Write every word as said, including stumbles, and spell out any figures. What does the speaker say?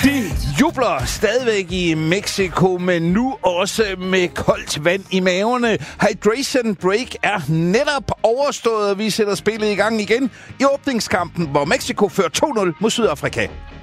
De jubler stadigvæk i Mexico, men nu også med koldt vand i maverne. Hydration break er netop overstået, og vi sætter spillet i gang igen i åbningskampen, hvor Mexico fører to nul mod Sydafrika.